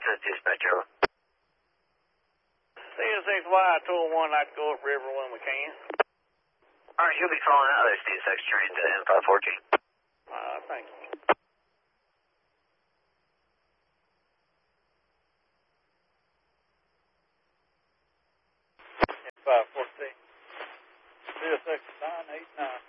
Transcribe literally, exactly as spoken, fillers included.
This is dispatcher. C S X Y two oh one, I'd go up river when we can. Alright, you'll be following out other C S X train to M five fourteen. Uh, thank you. M five fourteen. C S X nine eight nine.